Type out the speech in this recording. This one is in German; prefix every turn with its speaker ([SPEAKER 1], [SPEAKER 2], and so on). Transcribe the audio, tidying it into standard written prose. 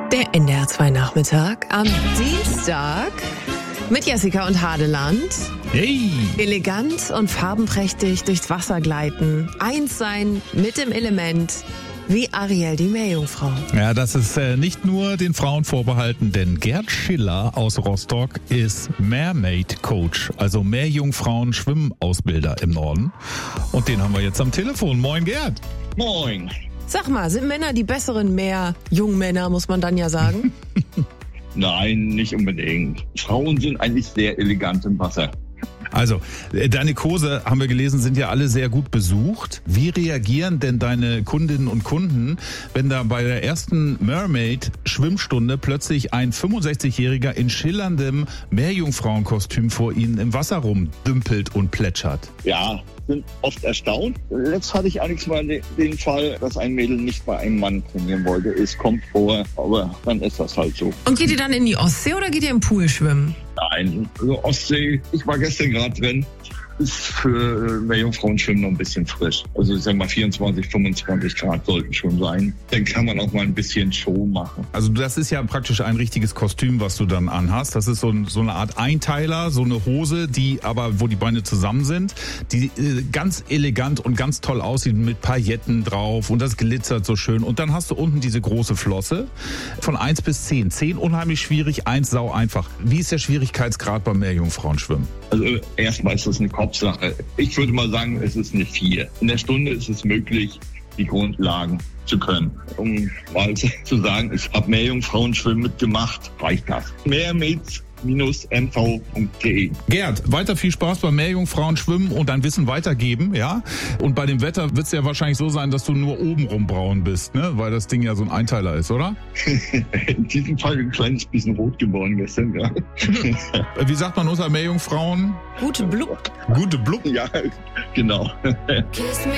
[SPEAKER 1] Der NDR 2 Nachmittag am Dienstag mit Jessica und Hadeland.
[SPEAKER 2] Hey!
[SPEAKER 1] Elegant und farbenprächtig durchs Wasser gleiten. Eins sein mit dem Element. Wie Ariel, die Meerjungfrau.
[SPEAKER 2] Ja, das ist nicht nur den Frauen vorbehalten, denn Gerd Schiller aus Rostock ist Mermaid Coach, also Meerjungfrauen-Schwimmausbilder im Norden. Und den haben wir jetzt am Telefon. Moin, Gerd.
[SPEAKER 3] Moin.
[SPEAKER 1] Sag mal, sind Männer die besseren Meerjungmänner, muss man dann ja sagen?
[SPEAKER 3] Nein, nicht unbedingt. Frauen sind eigentlich sehr elegant im Wasser.
[SPEAKER 2] Also, deine Kurse, haben wir gelesen, sind ja alle sehr gut besucht. Wie reagieren denn deine Kundinnen und Kunden, wenn da bei der ersten Mermaid-Schwimmstunde plötzlich ein 65-Jähriger in schillerndem Meerjungfrauenkostüm vor ihnen im Wasser rumdümpelt und plätschert?
[SPEAKER 3] Ja, sind oft erstaunt. Letzt hatte ich eigentlich mal den Fall, dass ein Mädel nicht bei einem Mann trainieren wollte. Es kommt vor, aber dann ist das halt so.
[SPEAKER 1] Und geht ihr dann in die Ostsee oder geht ihr im Pool schwimmen?
[SPEAKER 3] Nein, also Ostsee, ich war gestern gerade drin, ist für Meerjungfrauenschwimmen noch ein bisschen frisch. Also ich sag mal 24, 25 Grad sollten schon sein. Dann kann man auch mal ein bisschen Show machen.
[SPEAKER 2] Also das ist ja praktisch ein richtiges Kostüm, was du dann anhast. Das ist so eine Art Einteiler, so eine Hose, die aber, wo die Beine zusammen sind, die ganz elegant und ganz toll aussieht mit Pailletten drauf und das glitzert so schön. Und dann hast du unten diese große Flosse von 1 bis 10. 10 unheimlich schwierig, 1 sau einfach. Wie ist der Schwierigkeitsgrad beim Meerjungfrauenschwimmen?
[SPEAKER 3] Also erstmal ist das eine Kopfsache. Ich würde mal sagen, es ist eine 4. In der Stunde ist es möglich, die Grundlagen zu können. Um mal zu sagen, ich habe Meerjungfrauenschwimmen mitgemacht, reicht das. Mermaids-mv.de.
[SPEAKER 2] Gerd, weiter viel Spaß beim Meerjungfrauenschwimmen und dein Wissen weitergeben, ja? Und bei dem Wetter wird es ja wahrscheinlich so sein, dass du nur obenrum braun bist, ne? Weil das Ding ja so ein Einteiler ist, oder?
[SPEAKER 3] In diesem Fall ein kleines bisschen rot geworden gestern, ja.
[SPEAKER 2] Wie sagt man unter Meerjungfrauen?
[SPEAKER 1] Gute Blub.
[SPEAKER 2] Gute Blub.
[SPEAKER 3] Ja, genau.
[SPEAKER 4] Kiss me